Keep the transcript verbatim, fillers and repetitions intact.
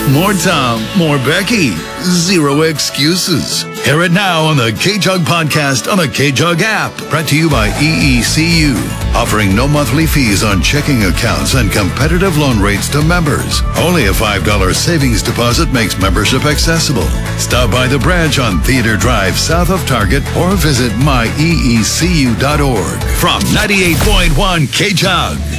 More Tom, more Becky. Zero excuses. Hear it now on the K-Jug podcast on the K-Jug app. Brought to you by E E C U. Offering no monthly fees on checking accounts and competitive loan rates to members. Only a five dollars savings deposit makes membership accessible. Stop by the branch on Theater Drive south of Target or visit my e e c u dot org. From ninety-eight point one K-Jug.